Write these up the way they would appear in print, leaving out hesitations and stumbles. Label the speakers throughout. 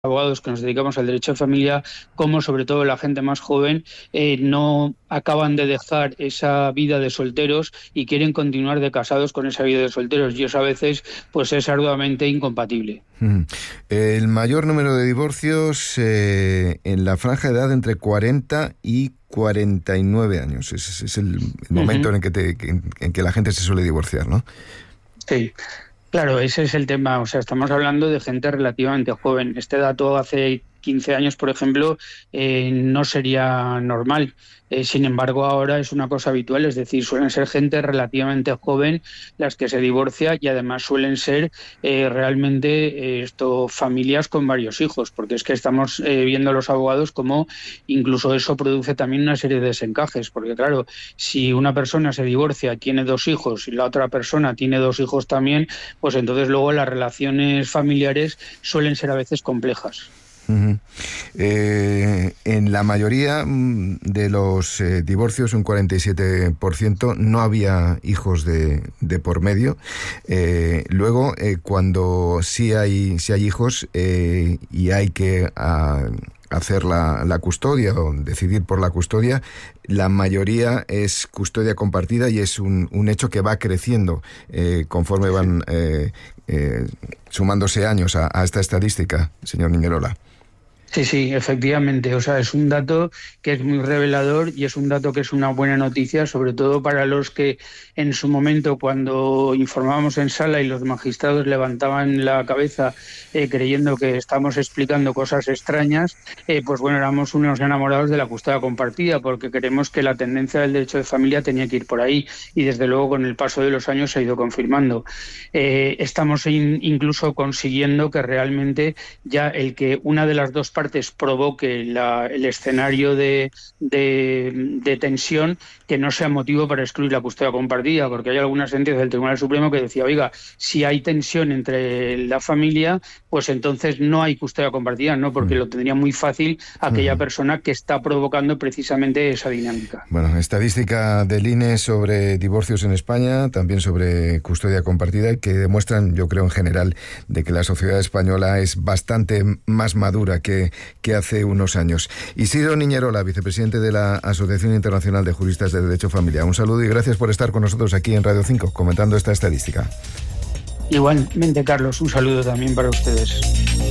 Speaker 1: abogados que nos dedicamos al derecho de familia, como sobre todo la gente más joven, no acaban de dejar esa vida de solteros y quieren continuar de casados con esa vida de solteros, y eso a veces pues es arduamente incompatible.
Speaker 2: El mayor número de divorcios en la franja de edad entre 40 y 49 años. Es el momento en que la gente se suele divorciar, ¿no?
Speaker 1: Sí. Claro, ese es el tema. O sea, estamos hablando de gente relativamente joven. Este dato hace 15 años, por ejemplo, no sería normal. Sin embargo, ahora es una cosa habitual, es decir, suelen ser gente relativamente joven las que se divorcia, y además suelen ser realmente familias con varios hijos, porque es que estamos viendo los abogados como incluso eso produce también una serie de desencajes, porque claro, si una persona se divorcia, tiene 2 hijos y la otra persona tiene 2 hijos también, pues entonces luego las relaciones familiares suelen ser a veces complejas.
Speaker 2: En la mayoría de los divorcios, un 47%, no había hijos de por medio. Luego, cuando sí hay hijos y hay que hacer la custodia o decidir por la custodia, la mayoría es custodia compartida, y es un hecho que va creciendo conforme van sumándose años a esta estadística, señor Niñerola.
Speaker 1: Sí, efectivamente. O sea, es un dato que es muy revelador y es un dato que es una buena noticia, sobre todo para los que en su momento, cuando informábamos en sala y los magistrados levantaban la cabeza creyendo que estábamos explicando cosas extrañas, pues bueno, éramos unos enamorados de la custodia compartida, porque creemos que la tendencia del derecho de familia tenía que ir por ahí, y desde luego con el paso de los años se ha ido confirmando. Estamos incluso consiguiendo que realmente ya el que una de las dos partes provoque el escenario de tensión, que no sea motivo para excluir la custodia compartida, porque hay algunas sentencias del Tribunal Supremo que decía, oiga, si hay tensión entre la familia, pues entonces no hay custodia compartida, ¿no? Porque lo tendría muy fácil aquella persona que está provocando precisamente esa dinámica.
Speaker 2: Bueno, estadística del INE sobre divorcios en España, también sobre custodia compartida, que demuestran, yo creo en general, de que la sociedad española es bastante más madura que hace unos años. Isidro Niñerola, vicepresidente de la Asociación Internacional de Juristas de Derecho Familiar. Un saludo y gracias por estar con nosotros aquí en Radio 5 comentando esta estadística.
Speaker 1: Igualmente, Carlos, un saludo también para ustedes.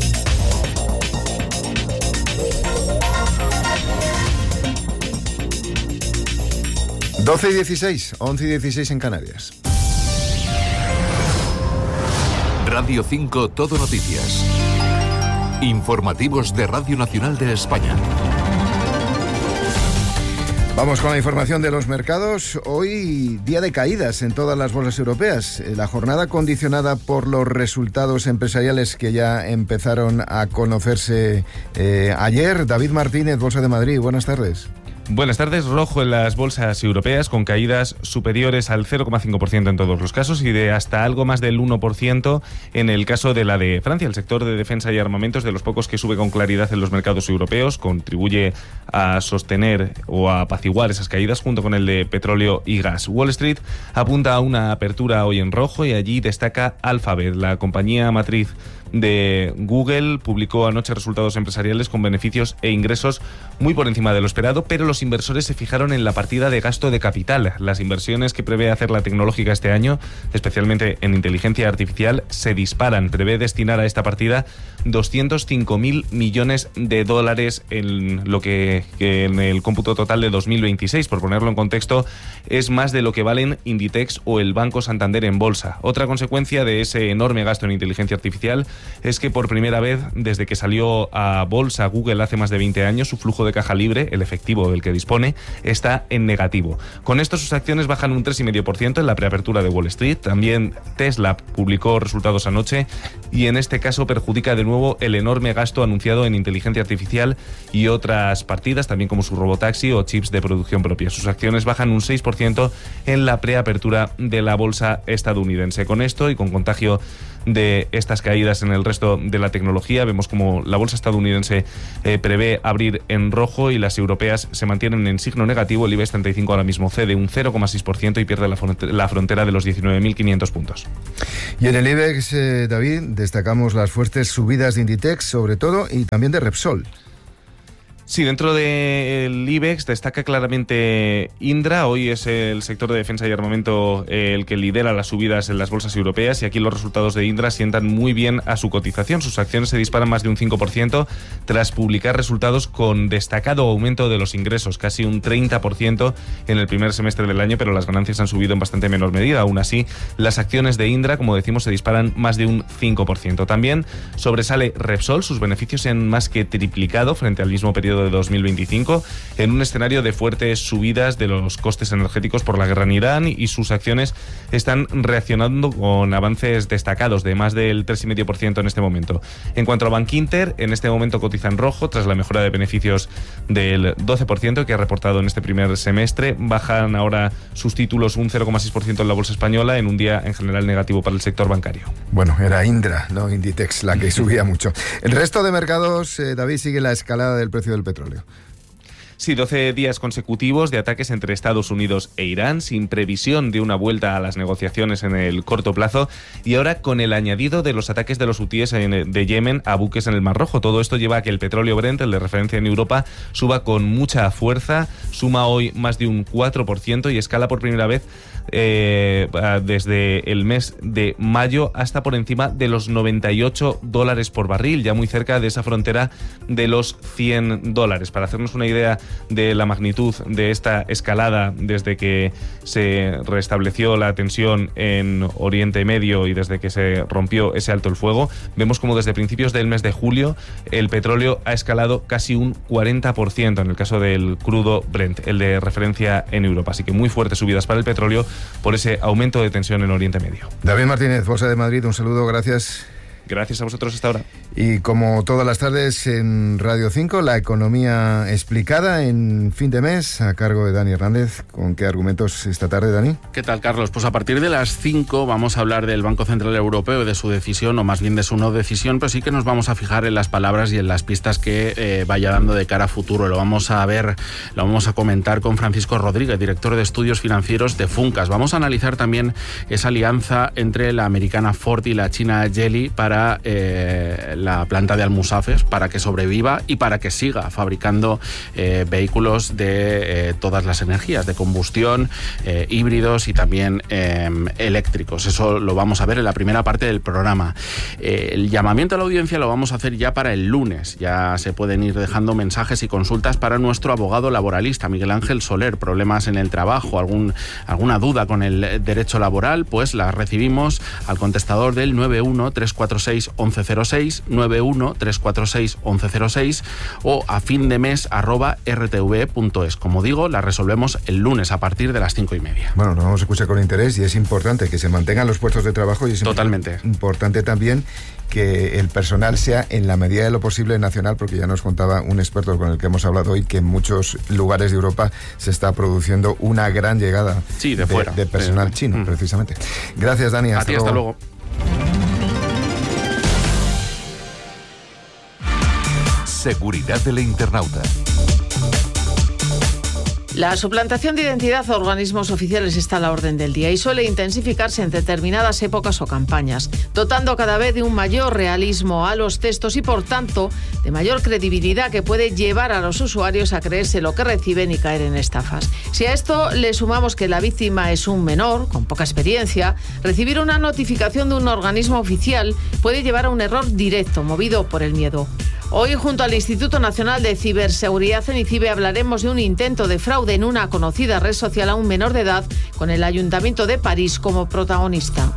Speaker 2: Doce y 16, 11 y 16 en Canarias.
Speaker 3: Radio 5 Todo Noticias. Informativos de Radio Nacional de España.
Speaker 2: Vamos con la información de los mercados. Hoy día de caídas en todas las bolsas europeas. La jornada condicionada por los resultados empresariales que ya empezaron a conocerse ayer. David Martínez, Bolsa de Madrid, buenas tardes.
Speaker 4: Buenas tardes. Rojo en las bolsas europeas, con caídas superiores al 0,5% en todos los casos y de hasta algo más del 1% en el caso de la de Francia. El sector de defensa y armamentos, de los pocos que sube con claridad en los mercados europeos, contribuye a sostener o a apaciguar esas caídas junto con el de petróleo y gas. Wall Street apunta a una apertura hoy en rojo y allí destaca Alphabet, la compañía matriz de Google. Publicó anoche resultados empresariales con beneficios e ingresos muy por encima de lo esperado, pero los inversores se fijaron en la partida de gasto de capital. Las inversiones que prevé hacer la tecnológica este año, especialmente en inteligencia artificial, se disparan. Prevé destinar a esta partida 205.000 millones de dólares en lo que en el cómputo total de 2026. Por ponerlo en contexto, es más de lo que valen Inditex o el Banco Santander en bolsa. Otra consecuencia de ese enorme gasto en inteligencia artificial es que por primera vez desde que salió a bolsa Google hace más de 20 años, su flujo de caja libre, el efectivo del que dispone, está en negativo. Con esto sus acciones bajan un 3,5% en la preapertura de Wall Street. También Tesla publicó resultados anoche y en este caso perjudica de nuevo el enorme gasto anunciado en inteligencia artificial y otras partidas, también como su robotaxi o chips de producción propia. Sus acciones bajan un 6% en la preapertura de la bolsa estadounidense. Con esto y con contagio de estas caídas en el resto de la tecnología. Vemos como la bolsa estadounidense prevé abrir en rojo y las europeas se mantienen en signo negativo. El IBEX 35 ahora mismo cede un 0,6% y pierde la frontera de los 19.500 puntos.
Speaker 2: Y en el IBEX, David, destacamos las fuertes subidas de Inditex, sobre todo, y también de Repsol.
Speaker 4: Sí, dentro del IBEX destaca claramente Indra. Hoy es el sector de defensa y armamento el que lidera las subidas en las bolsas europeas, y aquí los resultados de Indra sientan muy bien a su cotización. Sus acciones se disparan más de un 5% tras publicar resultados con destacado aumento de los ingresos, casi un 30% en el primer semestre del año, pero las ganancias han subido en bastante menor medida. Aún así, las acciones de Indra, como decimos, se disparan más de un 5%. También sobresale Repsol. Sus beneficios se han más que triplicado frente al mismo periodo de 2025 en un escenario de fuertes subidas de los costes energéticos por la guerra en Irán, y sus acciones están reaccionando con avances destacados de más del 3,5% en este momento. En cuanto a Bankinter, en este momento cotiza en rojo tras la mejora de beneficios del 12% que ha reportado en este primer semestre. Bajan ahora sus títulos un 0,6% en la bolsa española en un día en general negativo para el sector bancario.
Speaker 2: Bueno, era Indra, no Inditex, la que subía mucho. El resto de mercados, David, sigue la escalada del precio del petróleo.
Speaker 4: Sí, 12 días consecutivos de ataques entre Estados Unidos e Irán, sin previsión de una vuelta a las negociaciones en el corto plazo, y ahora con el añadido de los ataques de los hutíes de Yemen a buques en el Mar Rojo. Todo esto lleva a que el petróleo Brent, el de referencia en Europa, suba con mucha fuerza, suma hoy más de un 4% y escala por primera vez desde el mes de mayo hasta por encima de los $98 por barril, ya muy cerca de esa frontera de los $100. Para hacernos una idea de la magnitud de esta escalada desde que se restableció la tensión en Oriente Medio y desde que se rompió ese alto el fuego, vemos como desde principios del mes de julio el petróleo ha escalado casi un 40% en el caso del crudo Brent, el de referencia en Europa. Así que muy fuertes subidas para el petróleo por ese aumento de tensión en Oriente Medio.
Speaker 2: David Martínez, Bolsa de Madrid, un saludo, gracias.
Speaker 4: Gracias a vosotros hasta ahora.
Speaker 2: Y como todas las tardes en Radio 5, la economía explicada en fin de mes, a cargo de Dani Hernández. ¿Con qué argumentos esta tarde, Dani?
Speaker 5: ¿Qué tal, Carlos? Pues a partir de las 5 vamos a hablar del Banco Central Europeo, de su decisión, o más bien de su no decisión, pero sí que nos vamos a fijar en las palabras y en las pistas que vaya dando de cara a futuro. Lo vamos a ver, lo vamos a comentar con Francisco Rodríguez, director de estudios financieros de Funcas. Vamos a analizar también esa alianza entre la americana Ford y la china Geely para la planta de Almusafes, para que sobreviva y para que siga fabricando vehículos de todas las energías, de combustión, híbridos y también eléctricos. Eso lo vamos a ver en la primera parte del programa. El llamamiento a la audiencia lo vamos a hacer ya para el lunes. Ya se pueden ir dejando mensajes y consultas para nuestro abogado laboralista, Miguel Ángel Soler. Problemas en el trabajo, alguna duda con el derecho laboral, pues la recibimos al contestador del 91-346-1106, 91-346-1106 o a findemes@rtv.es. Como digo, la resolvemos el lunes a partir de las 5:30.
Speaker 2: Bueno, lo vamos a escuchar con interés y es importante que se mantengan los puestos de trabajo y es
Speaker 5: totalmente
Speaker 2: importante también que el personal sea en la medida de lo posible nacional, porque ya nos contaba un experto con el que hemos hablado hoy que en muchos lugares de Europa se está produciendo una gran llegada de personal chino, precisamente. Gracias, Dani.
Speaker 5: Hasta luego.
Speaker 3: Seguridad del internauta.
Speaker 6: La suplantación de identidad a organismos oficiales está a la orden del día y suele intensificarse en determinadas épocas o campañas, dotando cada vez de un mayor realismo a los textos y, por tanto, de mayor credibilidad que puede llevar a los usuarios a creerse lo que reciben y caer en estafas. Si a esto le sumamos que la víctima es un menor, con poca experiencia, recibir una notificación de un organismo oficial puede llevar a un error directo, movido por el miedo. Hoy, junto al Instituto Nacional de Ciberseguridad, en ICIBE, hablaremos de un intento de fraude en una conocida red social a un menor de edad, con el Ayuntamiento de París como protagonista.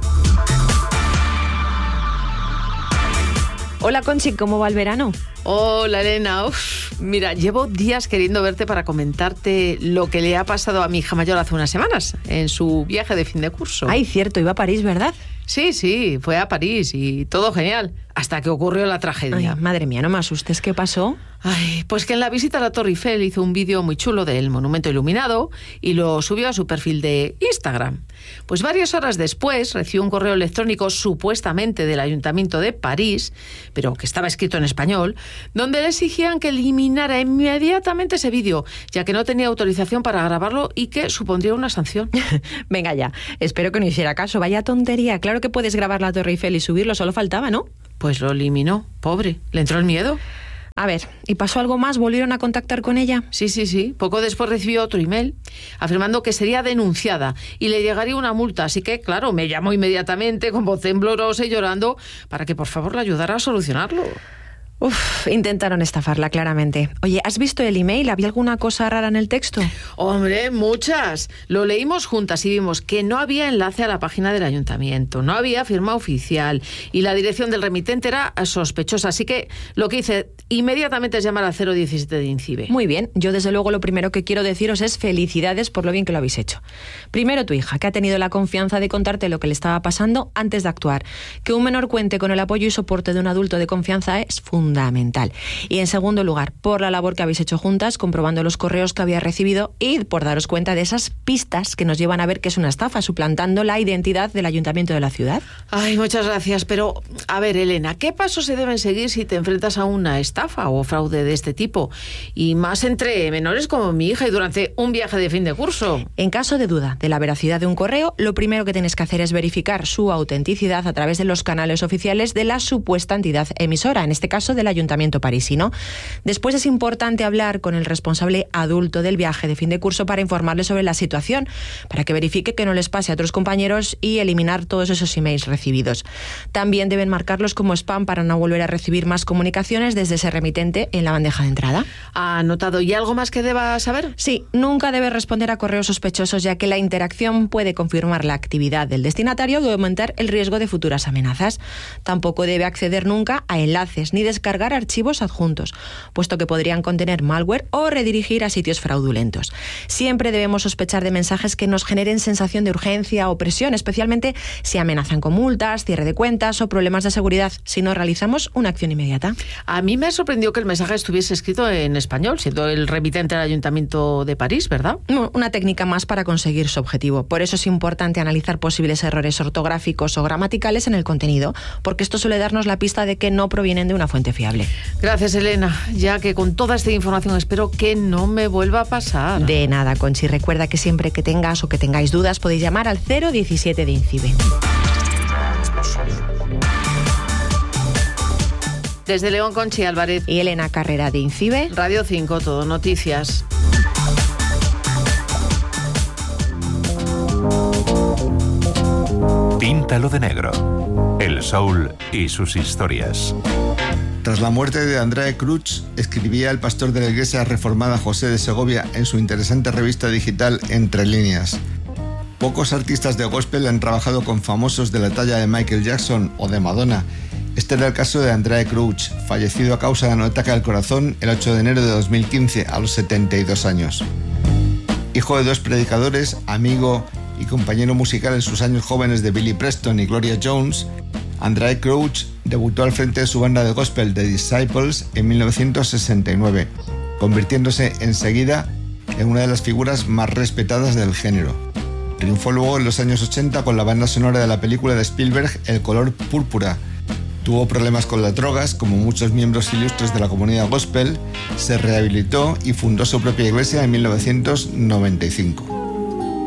Speaker 7: Hola, Conchi, ¿cómo va el verano?
Speaker 6: Hola, Elena. Mira, llevo días queriendo verte para comentarte lo que le ha pasado a mi hija mayor hace unas semanas, en su viaje de fin de curso.
Speaker 7: Ay, cierto, iba a París, ¿verdad?
Speaker 6: Sí, fue a París y todo genial, hasta que ocurrió la tragedia.
Speaker 7: Ay, madre mía, no me asustes, ¿qué pasó?
Speaker 6: Ay, pues que en la visita a la Torre Eiffel hizo un vídeo muy chulo del monumento iluminado y lo subió a su perfil de Instagram. Pues varias horas después recibió un correo electrónico supuestamente del Ayuntamiento de París, pero que estaba escrito en español, donde le exigían que eliminara inmediatamente ese vídeo, ya que no tenía autorización para grabarlo y que supondría una sanción.
Speaker 7: Venga ya, espero que no hiciera caso, vaya tontería. Claro que puedes grabar la Torre Eiffel y subirlo, solo faltaba, ¿no?
Speaker 6: Pues lo eliminó, pobre. ¿Le entró el miedo?
Speaker 7: A ver, ¿y pasó algo más? ¿Volvieron a contactar con ella?
Speaker 6: Sí. Poco después recibió otro email afirmando que sería denunciada y le llegaría una multa. Así que, claro, me llamó inmediatamente con voz temblorosa y llorando para que por favor la ayudara a solucionarlo.
Speaker 7: Intentaron estafarla, claramente. Oye, ¿has visto el email? ¿Había alguna cosa rara en el texto?
Speaker 6: Hombre, muchas. Lo leímos juntas y vimos que no había enlace a la página del ayuntamiento, no había firma oficial y la dirección del remitente era sospechosa. Así que lo que hice inmediatamente es llamar al 017 de INCIBE.
Speaker 7: Muy bien. Yo, desde luego, lo primero que quiero deciros es felicidades por lo bien que lo habéis hecho. Primero, tu hija, que ha tenido la confianza de contarte lo que le estaba pasando antes de actuar. Que un menor cuente con el apoyo y soporte de un adulto de confianza es fundamental. Y en segundo lugar, por la labor que habéis hecho juntas, comprobando los correos que había recibido y por daros cuenta de esas pistas que nos llevan a ver que es una estafa, suplantando la identidad del ayuntamiento de la ciudad.
Speaker 6: Ay, muchas gracias. Pero, a ver, Elena, ¿qué pasos se deben seguir si te enfrentas a una estafa o fraude de este tipo? Y más entre menores como mi hija y durante un viaje de fin de curso.
Speaker 7: En caso de duda de la veracidad de un correo, lo primero que tienes que hacer es verificar su autenticidad a través de los canales oficiales de la supuesta entidad emisora, en este caso del ayuntamiento parisino. Después es importante hablar con el responsable adulto del viaje de fin de curso para informarle sobre la situación, para que verifique que no les pase a otros compañeros y eliminar todos esos emails recibidos. También deben marcarlos como spam para no volver a recibir más comunicaciones desde ese remitente en la bandeja de entrada.
Speaker 6: Anotado. ¿Y algo más que deba saber?
Speaker 7: Sí, nunca debe responder a correos sospechosos, ya que la interacción puede confirmar la actividad del destinatario y aumentar el riesgo de futuras amenazas. Tampoco debe acceder nunca a enlaces ni descargar archivos adjuntos, puesto que podrían contener malware o redirigir a sitios fraudulentos. Siempre debemos sospechar de mensajes que nos generen sensación de urgencia o presión, especialmente si amenazan con multas, cierre de cuentas o problemas de seguridad, si no realizamos una acción inmediata.
Speaker 6: A mí me sorprendió que el mensaje estuviese escrito en español, siendo el remitente del Ayuntamiento de París, ¿verdad?
Speaker 7: Una técnica más para conseguir su objetivo. Por eso es importante analizar posibles errores ortográficos o gramaticales en el contenido, porque esto suele darnos la pista de que no provienen de una fuente fiable.
Speaker 6: Gracias, Elena, ya que con toda esta información espero que no me vuelva a pasar.
Speaker 7: De nada, Conchi. Recuerda que siempre que tengas o que tengáis dudas podéis llamar al 017 de INCIBE.
Speaker 6: Desde León, Conchi Álvarez
Speaker 7: y Elena Carrera de INCIBE.
Speaker 6: Radio 5, Todo Noticias.
Speaker 3: Píntalo de negro. El soul y sus historias.
Speaker 2: Tras la muerte de Andrea Cruz, escribía el pastor de la Iglesia Reformada José de Segovia en su interesante revista digital Entre Líneas. Pocos artistas de gospel han trabajado con famosos de la talla de Michael Jackson o de Madonna. Este era el caso de Andrea Cruz, fallecido a causa de un ataque al corazón el 8 de enero de 2015, a los 72 años. Hijo de dos predicadores, amigo y compañero musical en sus años jóvenes de Billy Preston y Gloria Jones, Andrea Cruz debutó al frente de su banda de gospel The Disciples en 1969, convirtiéndose enseguida en una de las figuras más respetadas del género. Triunfó luego en los años 80 con la banda sonora de la película de Spielberg El color púrpura. Tuvo problemas con las drogas, como muchos miembros ilustres de la comunidad gospel, se rehabilitó y fundó su propia iglesia en 1995.